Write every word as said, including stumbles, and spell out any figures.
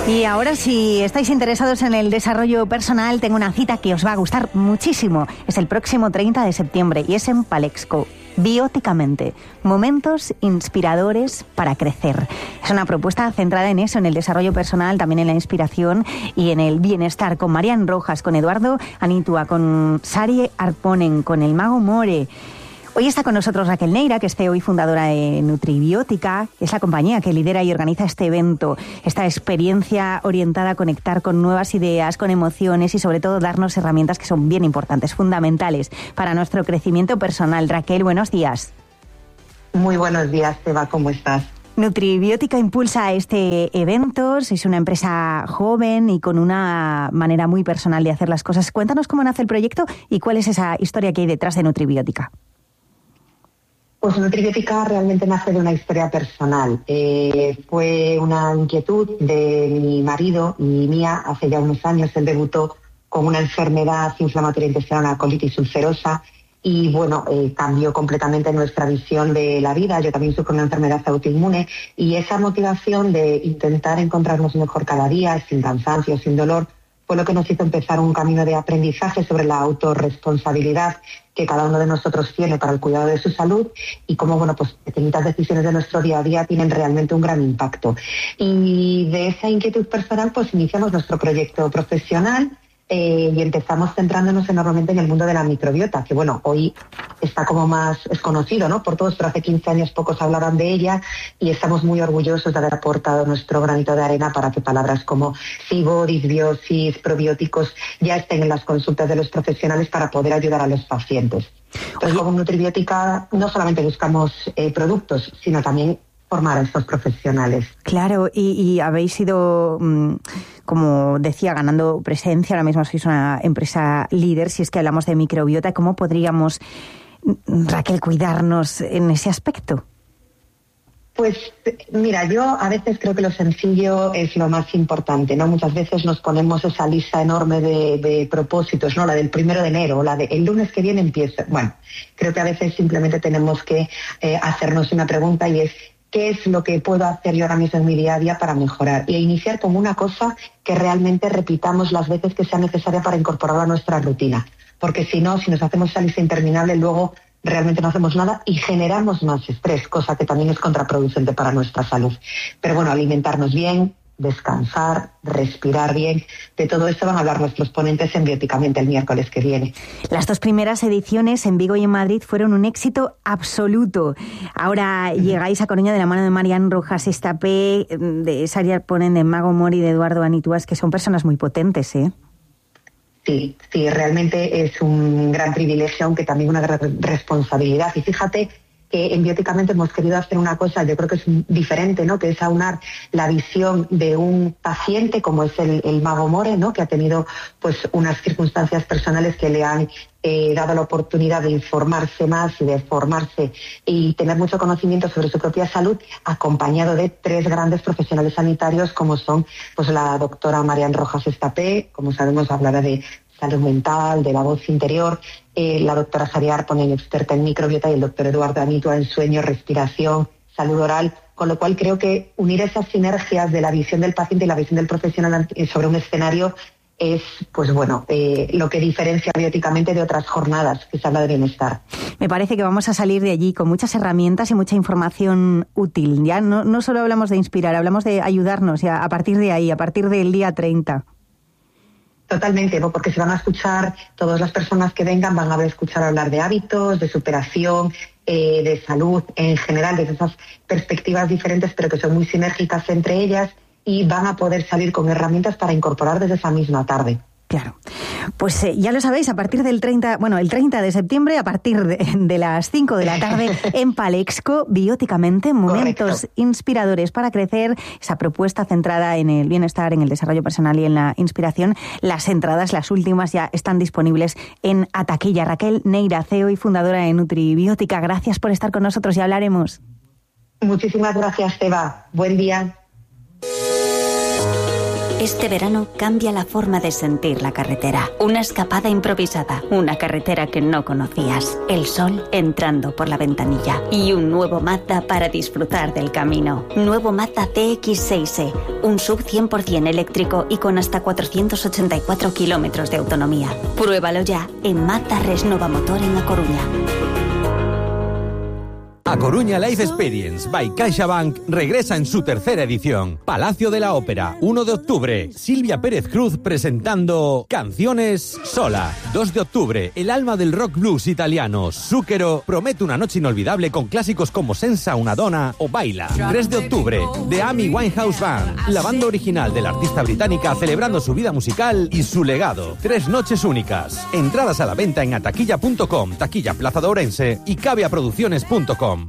Y ahora, si estáis interesados en el desarrollo personal, tengo una cita que os va a gustar muchísimo. Es el próximo treinta de septiembre y es en Palexco. Bióticamente, momentos inspiradores para crecer. Es una propuesta centrada en eso, en el desarrollo personal, también en la inspiración y en el bienestar, con Marian Rojas, con Eduardo Anitua, con Sari Arponen, con el Mago More. Hoy está con nosotros Raquel Neira, que es C E O y fundadora de Nutribiótica. Es la compañía que lidera y organiza este evento, esta experiencia orientada a conectar con nuevas ideas, con emociones y sobre todo darnos herramientas que son bien importantes, fundamentales para nuestro crecimiento personal. Raquel, buenos días. Muy buenos días, Eva, ¿cómo estás? Nutribiótica impulsa este evento, sois una empresa joven y con una manera muy personal de hacer las cosas. Cuéntanos cómo nace el proyecto y cuál es esa historia que hay detrás de Nutribiótica. Pues Nutribiótica realmente nace de una historia personal. Eh, fue una inquietud de mi marido y mía hace ya unos años. Él debutó con una enfermedad inflamatoria intestinal, una colitis ulcerosa, y bueno, eh, cambió completamente nuestra visión de la vida. Yo también sufro una enfermedad autoinmune y esa motivación de intentar encontrarnos mejor cada día, sin cansancio, sin dolor, fue lo que nos hizo empezar un camino de aprendizaje sobre la autorresponsabilidad que cada uno de nosotros tiene para el cuidado de su salud y cómo, bueno, pues pequeñitas decisiones de nuestro día a día tienen realmente un gran impacto. Y de esa inquietud personal, pues iniciamos nuestro proyecto profesional eh, y empezamos centrándonos enormemente en el mundo de la microbiota, que bueno, hoy está como más es conocido, ¿no?, por todos, pero hace quince años pocos hablaban de ella y estamos muy orgullosos de haber aportado nuestro granito de arena para que palabras como SIBO, disbiosis, probióticos ya estén en las consultas de los profesionales para poder ayudar a los pacientes. Entonces, como Nutribiótica no solamente buscamos eh, productos, sino también formar a estos profesionales. Claro, y, y habéis ido, como decía, ganando presencia. Ahora mismo sois una empresa líder, si es que hablamos de microbiota. ¿Cómo podríamos, Raquel, cuidarnos en ese aspecto? Pues mira, yo a veces creo que lo sencillo es lo más importante, ¿no? Muchas veces nos ponemos esa lista enorme de, de propósitos, ¿no? La del primero de enero, la de el lunes que viene empieza. Bueno, creo que a veces simplemente tenemos que eh, hacernos una pregunta y es ¿qué es lo que puedo hacer yo ahora mismo en mi día a día para mejorar? Y iniciar como una cosa que realmente repitamos las veces que sea necesaria para incorporarlo a nuestra rutina. Porque si no, si nos hacemos esa lista interminable, luego realmente no hacemos nada y generamos más estrés, cosa que también es contraproducente para nuestra salud. Pero bueno, alimentarnos bien, descansar, respirar bien, de todo esto van a hablar nuestros ponentes en Bióticamente el miércoles que viene. Las dos primeras ediciones en Vigo y en Madrid fueron un éxito absoluto. Ahora uh-huh. llegáis a Coruña de la mano de Marian Rojas Estapé, de Sari Arponen, de Mago Mori, de Eduardo Anituas, que son personas muy potentes, ¿eh? Sí, sí, realmente es un gran privilegio, aunque también una gran responsabilidad. Y fíjate que en Bióticamente hemos querido hacer una cosa, yo creo que es diferente, ¿no?, que es aunar la visión de un paciente como es el, el Mago More, ¿no?, que ha tenido pues unas circunstancias personales que le han eh, dado la oportunidad de informarse más y de formarse y tener mucho conocimiento sobre su propia salud, acompañado de tres grandes profesionales sanitarios como son pues la doctora Marian Rojas Estapé, como sabemos hablará de salud mental, de la voz interior, eh, la doctora Sari Arponen, experta en microbiota, y el doctor Eduardo Anitua en sueño, respiración, salud oral, con lo cual creo que unir esas sinergias de la visión del paciente y la visión del profesional sobre un escenario es, pues bueno, eh, lo que diferencia Bióticamente de otras jornadas que se habla de bienestar. Me parece que vamos a salir de allí con muchas herramientas y mucha información útil. Ya no, no solo hablamos de inspirar, hablamos de ayudarnos ya a partir de ahí, a partir del día treinta. Totalmente, ¿no?, porque se van a escuchar, todas las personas que vengan van a escuchar hablar de hábitos, de superación, eh, de salud en general, desde esas perspectivas diferentes, pero que son muy sinérgicas entre ellas y van a poder salir con herramientas para incorporar desde esa misma tarde. Claro. Pues eh, ya lo sabéis, a partir del treinta, bueno, el treinta de septiembre, a partir de, de las cinco de la tarde, en Palexco, Bióticamente, momentos Correcto. Inspiradores para crecer, esa propuesta centrada en el bienestar, en el desarrollo personal y en la inspiración. Las entradas, las últimas, ya están disponibles en Ataquilla. Raquel Neira, C E O y fundadora de Nutribiótica, gracias por estar con nosotros, ya hablaremos. Muchísimas gracias, Eva. Buen día. Este verano cambia la forma de sentir la carretera. Una escapada improvisada, una carretera que no conocías, el sol entrando por la ventanilla y un nuevo Mazda para disfrutar del camino. Nuevo Mazda C X seis E, un sub cien por ciento eléctrico y con hasta cuatrocientos ochenta y cuatro kilómetros de autonomía. Pruébalo ya en Mazda Resnova Motor en A Coruña. A Coruña Life Experience by CaixaBank regresa en su tercera edición. Palacio de la Ópera, uno de octubre. Silvia Pérez Cruz presentando Canciones Sola. dos de octubre, el alma del rock blues italiano, Zucchero, promete una noche inolvidable con clásicos como Senza una donna o Baila. tres de octubre, The Amy Winehouse Band, la banda original de la artista británica celebrando su vida musical y su legado. Tres noches únicas. Entradas a la venta en ataquilla punto com, Taquilla Plaza de Ourense y cabeaproducciones punto com.